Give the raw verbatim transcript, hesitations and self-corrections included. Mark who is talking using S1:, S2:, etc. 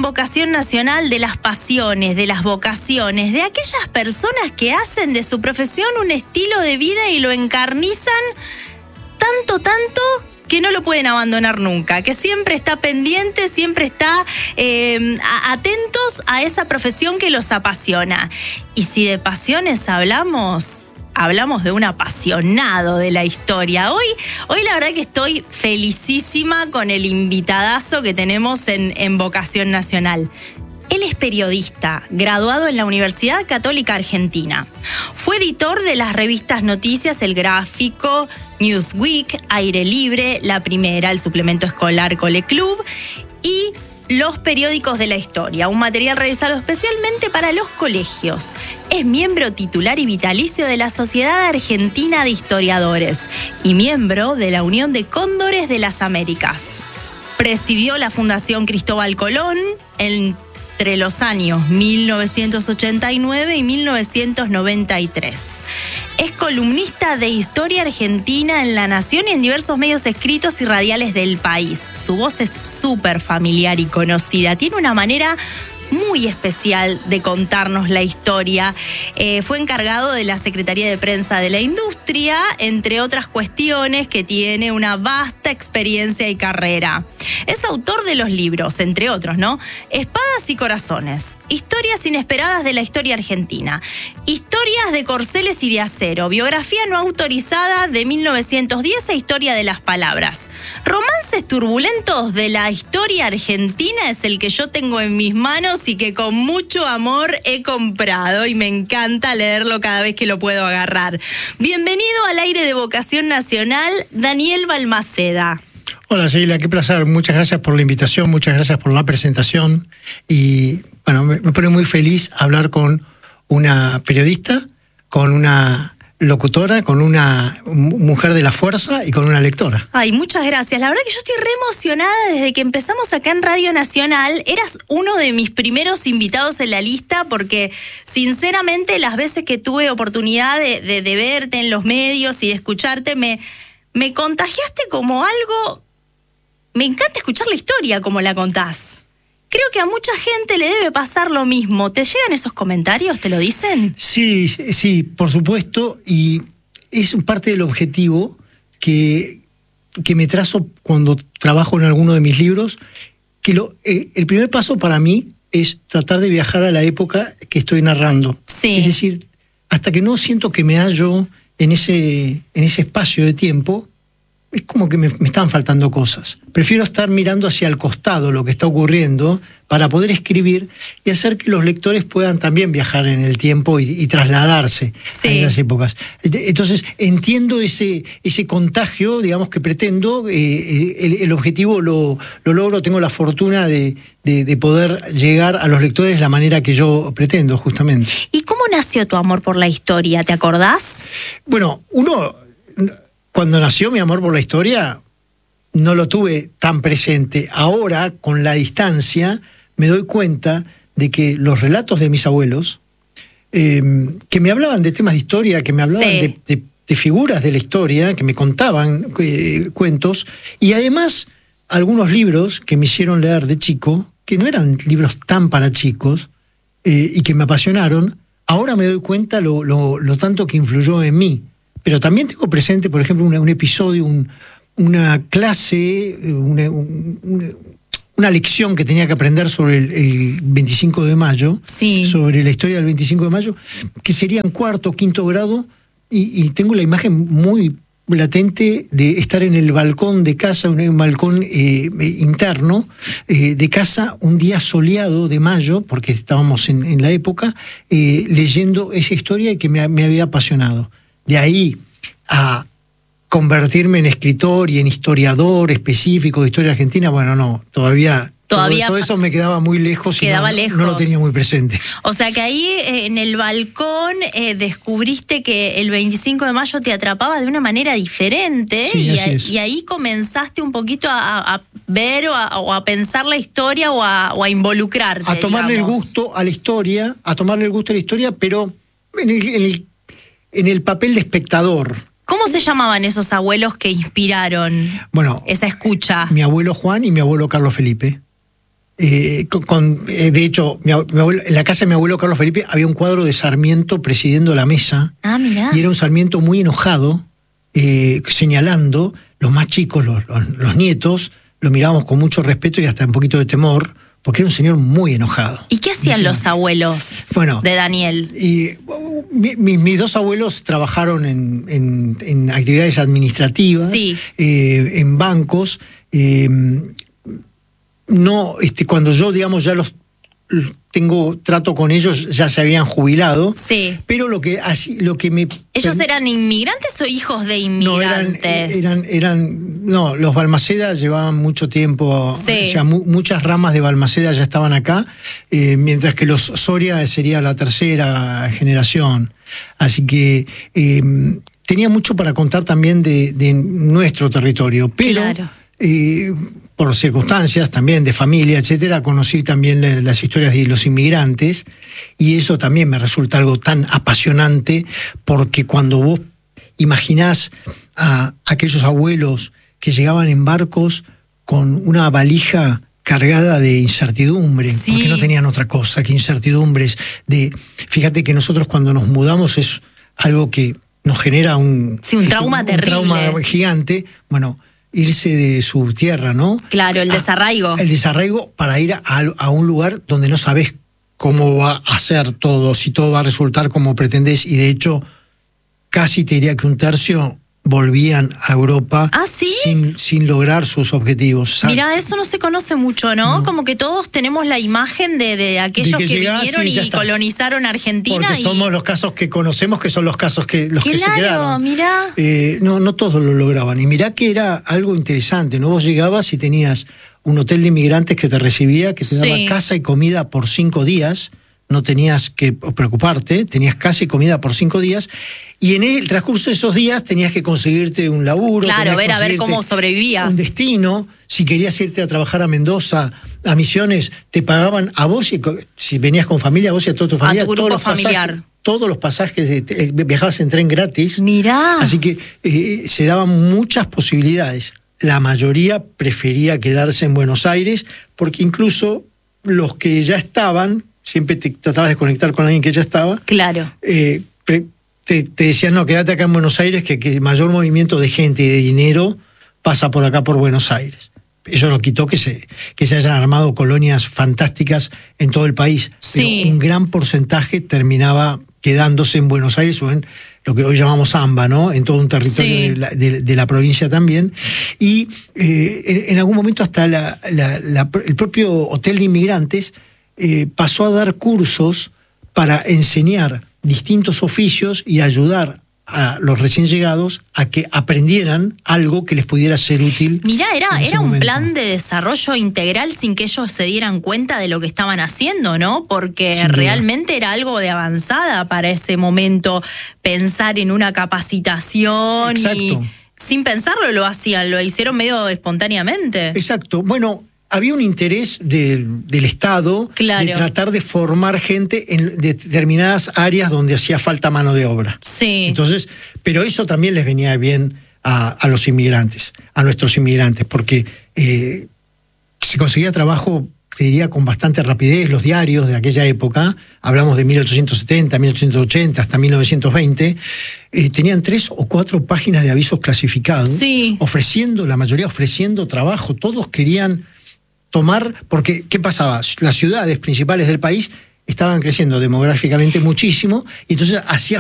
S1: Vocación Nacional de las pasiones, de las vocaciones, de aquellas personas que hacen de su profesión un estilo de vida y lo encarnizan tanto, tanto que no lo pueden abandonar nunca, que siempre está pendiente, siempre está eh, atentos a esa profesión que los apasiona. Y si de pasiones hablamos, hablamos de un apasionado de la historia. Hoy, hoy la verdad que estoy felicísima con el invitadazo que tenemos en, en Vocación Nacional. Él es periodista, graduado en la Universidad Católica Argentina. Fue editor de las revistas Noticias, El Gráfico, Newsweek, Aire Libre, La Primera, el suplemento escolar Cole Club y Los Periódicos de la Historia, un material realizado especialmente para los colegios. Es miembro titular y vitalicio de la Sociedad Argentina de Historiadores y miembro de la Unión de Cóndores de las Américas. Presidió la Fundación Cristóbal Colón en entre los años mil novecientos ochenta y nueve y mil novecientos noventa y tres. Es columnista de Historia Argentina en La Nación y en diversos medios escritos y radiales del país. Su voz es súper familiar y conocida. Tiene una manera muy especial de contarnos la historia. Eh, fue encargado de la Secretaría de Prensa de la Industria, entre otras cuestiones, que tiene una vasta experiencia y carrera. Es autor de los libros, entre otros, ¿no? Espadas y Corazones, Historias Inesperadas de la Historia Argentina, Historias de Corceles y de Acero, Biografía no autorizada de mil novecientos diez e Historia de las Palabras. Romances turbulentos de la historia argentina es el que yo tengo en mis manos y que con mucho amor he comprado y me encanta leerlo cada vez que lo puedo agarrar. Bienvenido al aire de Vocación Nacional, Daniel Balmaceda.
S2: Hola Sheila, qué placer. Muchas gracias por la invitación, muchas gracias por la presentación y bueno, me, me pone muy feliz hablar con una periodista, con una locutora, con una mujer de la fuerza y con una lectora.
S1: Ay, muchas gracias. La verdad que yo estoy re emocionada desde que empezamos acá en Radio Nacional. Eras uno de mis primeros invitados en la lista porque, sinceramente, las veces que tuve oportunidad de, de, de verte en los medios y de escucharte, me, me contagiaste como algo. Me encanta escuchar la historia como la contás. Creo que a mucha gente le debe pasar lo mismo. ¿Te llegan esos comentarios? ¿Te lo dicen?
S2: Sí, sí, por supuesto. Y es parte del objetivo que, que me trazo cuando trabajo en alguno de mis libros. Que lo, eh, el primer paso para mí es tratar de viajar a la época que estoy narrando.
S1: Sí.
S2: Es decir, hasta que no siento que me hallo en ese, en ese espacio de tiempo, es como que me, me están faltando cosas. Prefiero estar mirando hacia el costado lo que está ocurriendo para poder escribir y hacer que los lectores puedan también viajar en el tiempo y, y trasladarse
S1: sí.
S2: a esas épocas. Entonces entiendo ese, ese contagio, digamos, que pretendo. Eh, el, el objetivo lo, lo logro, tengo la fortuna de, de, de poder llegar a los lectores de la manera que yo pretendo, justamente.
S1: ¿Y cómo nació tu amor por la historia? ¿Te acordás?
S2: Bueno, uno... Cuando nació mi amor por la historia, no lo tuve tan presente. Ahora, con la distancia, me doy cuenta de que los relatos de mis abuelos, eh, que me hablaban de temas de historia, que me hablaban sí. de, de, de figuras de la historia, que me contaban eh, cuentos, y además algunos libros que me hicieron leer de chico, que no eran libros tan para chicos, eh, y que me apasionaron, ahora me doy cuenta lo, lo, lo tanto que influyó en mí. Pero también tengo presente, por ejemplo, una, un episodio, un, una clase, una, una, una lección que tenía que aprender sobre el, el veinticinco de mayo,
S1: sí.
S2: sobre la historia del veinticinco de mayo, que sería en cuarto o quinto grado, y, y tengo la imagen muy latente de estar en el balcón de casa, un balcón eh, interno eh, de casa, un día soleado de mayo, porque estábamos en, en la época, eh, leyendo esa historia que me, me había apasionado. De ahí a convertirme en escritor y en historiador específico de historia argentina, bueno, no, todavía,
S1: todavía
S2: todo, todo eso me quedaba muy lejos
S1: quedaba
S2: y no,
S1: lejos.
S2: no lo tenía muy presente.
S1: O sea que ahí eh, en el balcón eh, descubriste que el veinticinco de mayo te atrapaba de una manera diferente,
S2: sí,
S1: y,
S2: así
S1: a,
S2: es.
S1: y ahí comenzaste un poquito a, a ver o a, o a pensar la historia o a, o a involucrarte.
S2: A tomarle
S1: digamos.
S2: el gusto a la historia, a tomarle el gusto a la historia, pero en el, en el en el papel de espectador.
S1: ¿Cómo se llamaban esos abuelos que inspiraron
S2: bueno,
S1: esa escucha?
S2: Mi abuelo Juan y mi abuelo Carlos Felipe. Eh, con, con, eh, de hecho, mi, mi abuelo, en la casa de mi abuelo Carlos Felipe había un cuadro de Sarmiento presidiendo la mesa.
S1: Ah, mirá.
S2: Y era un Sarmiento muy enojado, eh, señalando, los más chicos, los, los, los nietos, lo mirábamos con mucho respeto y hasta un poquito de temor, porque era un señor muy enojado.
S1: ¿Y qué hacían
S2: Decía,
S1: los abuelos
S2: bueno,
S1: de Daniel?
S2: Y, mi, mi, mis dos abuelos trabajaron en, en, en actividades administrativas,
S1: sí.
S2: eh, en bancos. Eh, no, este, cuando yo, digamos, ya los tengo trato con ellos, ya se habían jubilado.
S1: Sí.
S2: Pero lo que, así, lo que me...
S1: ¿Ellos eran inmigrantes o hijos de inmigrantes?
S2: No, eran, eran, eran no, los Balmaceda llevaban mucho tiempo,
S1: sí.
S2: o sea, mu muchas ramas de Balmaceda ya estaban acá, eh, mientras que los Soria sería la tercera generación. Así que eh, tenía mucho para contar también de, de nuestro territorio, pero... Claro. Eh, por circunstancias también de familia, etcétera, conocí también las historias de los inmigrantes y eso también me resulta algo tan apasionante porque cuando vos imaginás a aquellos abuelos que llegaban en barcos con una valija cargada de incertidumbre, sí. porque no tenían otra cosa que incertidumbres. De, fíjate que nosotros cuando nos mudamos es algo que nos genera un,
S1: sí, un trauma
S2: este, un,
S1: terrible.
S2: Un trauma gigante. Bueno, irse de su tierra, ¿no?
S1: Claro, el desarraigo.
S2: A, el desarraigo para ir a, a un lugar donde no sabes cómo va a ser todo, si todo va a resultar como pretendés, y de hecho casi te diría que un tercio volvían a Europa
S1: ¿Ah, sí?
S2: sin, sin lograr sus objetivos.
S1: Mirá, eso no se conoce mucho, ¿no? no. Como que todos tenemos la imagen de, de aquellos
S2: de que,
S1: que
S2: llegás,
S1: vinieron
S2: sí,
S1: y colonizaron Argentina.
S2: Porque
S1: y...
S2: somos los casos que conocemos, que son los casos que los
S1: claro,
S2: que se quedaron.
S1: Mirá.
S2: Eh, no, no todos lo lograban. Y mirá que era algo interesante, ¿no? Vos llegabas y tenías un hotel de inmigrantes que te recibía, que te daba
S1: sí.
S2: casa y comida por cinco días. No tenías que preocuparte, tenías casa y comida por cinco días, y en el transcurso de esos días tenías que conseguirte un laburo.
S1: Claro, ver a ver cómo sobrevivías.
S2: Un destino, si querías irte a trabajar a Mendoza, a Misiones, te pagaban a vos, y si venías con familia, a vos y a toda tu familia.
S1: A tu grupo
S2: todos los
S1: familiar.
S2: Pasajes, todos los pasajes, de, te, viajabas en tren gratis.
S1: Mirá.
S2: Así que eh, se daban muchas posibilidades. La mayoría prefería quedarse en Buenos Aires, porque incluso los que ya estaban, siempre te tratabas de conectar con alguien que ya estaba.
S1: Claro.
S2: Eh, pre, te, te decían, no, quédate acá en Buenos Aires, que, que el mayor movimiento de gente y de dinero pasa por acá, por Buenos Aires. Eso no quitó que se, que se hayan armado colonias fantásticas en todo el país.
S1: Sí.
S2: Pero un gran porcentaje terminaba quedándose en Buenos Aires o en lo que hoy llamamos AMBA, ¿no? En todo un territorio sí. de, la, de, de la provincia también. Y eh, en, en algún momento hasta la, la, la, el propio hotel de inmigrantes Eh, pasó a dar cursos para enseñar distintos oficios y ayudar a los recién llegados a que aprendieran algo que les pudiera ser útil.
S1: Mirá, era, era un
S2: momento. plan
S1: de desarrollo integral sin que ellos se dieran cuenta de lo que estaban haciendo, ¿no? Porque sin realmente duda. Era algo de avanzada para ese momento, pensar en una capacitación.
S2: Exacto.
S1: Y sin pensarlo lo hacían, lo hicieron medio espontáneamente.
S2: Exacto. Bueno, había un interés del, del Estado
S1: claro.
S2: de tratar de formar gente en determinadas áreas donde hacía falta mano de obra.
S1: Sí.
S2: Entonces, pero eso también les venía bien a, a los inmigrantes, a nuestros inmigrantes, porque eh, se conseguía trabajo, te diría, con bastante rapidez. Los diarios de aquella época, hablamos de mil ochocientos setenta, mil ochocientos ochenta, hasta mil novecientos veinte, eh, tenían tres o cuatro páginas de avisos clasificados,
S1: sí.
S2: ofreciendo, la mayoría ofreciendo trabajo. Todos querían tomar, porque ¿qué pasaba? Las ciudades principales del país estaban creciendo demográficamente muchísimo y entonces hacía